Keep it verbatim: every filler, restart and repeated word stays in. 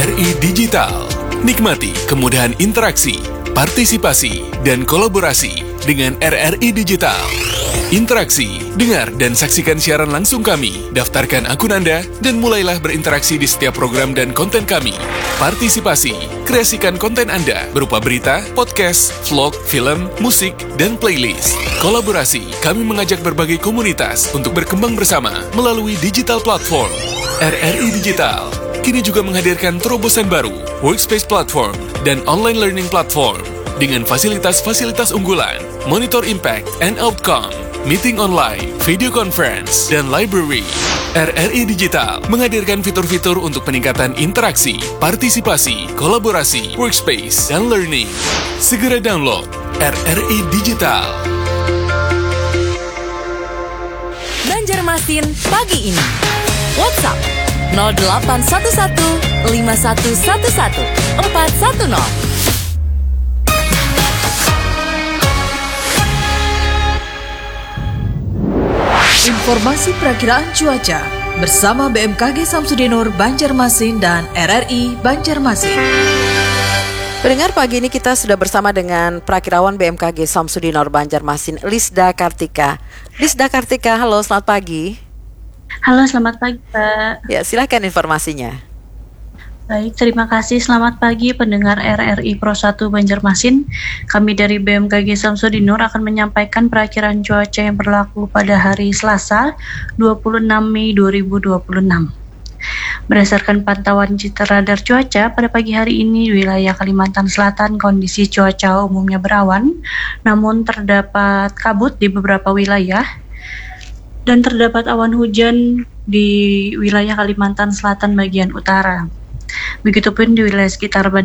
R I Digital. Nikmati kemudahan interaksi, partisipasi, dan kolaborasi dengan R R I Digital. Interaksi, dengar dan saksikan siaran langsung kami, daftarkan akun Anda, dan mulailah berinteraksi di setiap program dan konten kami. Partisipasi, kreasikan konten Anda berupa berita, podcast, vlog, film, musik, dan playlist. Kolaborasi, kami mengajak berbagai komunitas untuk berkembang bersama melalui digital platform. R R I Digital kini juga menghadirkan terobosan baru, workspace platform, dan online learning platform dengan fasilitas-fasilitas unggulan, monitor impact and outcome, meeting online, video conference, dan library. R R I Digital menghadirkan fitur-fitur untuk peningkatan interaksi, partisipasi, kolaborasi, workspace, dan learning. Segera download R R I Digital. Banjarmasin pagi ini. WhatsApp nol delapan satu satu lima satu satu satu empat satu nol. Informasi perakiraan cuaca bersama B M K G Samsudinur Banjarmasin dan R R I Banjarmasin. Pendengar, pagi ini kita sudah bersama dengan Prakirawan B M K G Samsudinur Banjarmasin, Lisda Kartika. Lisda Kartika, halo, selamat pagi. Halo, selamat pagi, Pak. Ya, silakan informasinya. Baik, terima kasih. Selamat pagi pendengar R R I Pro satu Banjarmasin. Kami dari B M K G Samsudinur akan menyampaikan perakiraan cuaca yang berlaku pada hari Selasa, dua puluh enam Mei dua ribu dua puluh enam. Berdasarkan pantauan Citra Radar Cuaca, pada pagi hari ini di wilayah Kalimantan Selatan kondisi cuaca umumnya berawan, namun terdapat kabut di beberapa wilayah dan terdapat awan hujan di wilayah Kalimantan Selatan bagian utara. Begitupun di wilayah sekitar Bandung